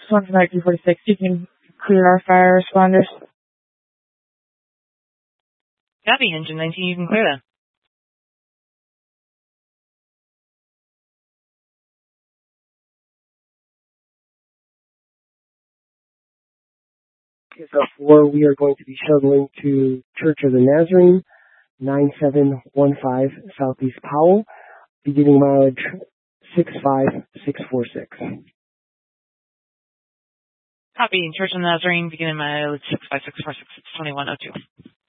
1 from 1946. You can clear our fire responders. Copy, Engine 19, you can clear them. So 4, we are going to be shuttling to Church of the Nazarene, 9715 Southeast Powell, beginning mileage 65646. Copy, Church of the Nazarene, beginning mileage 65646, it's 2102.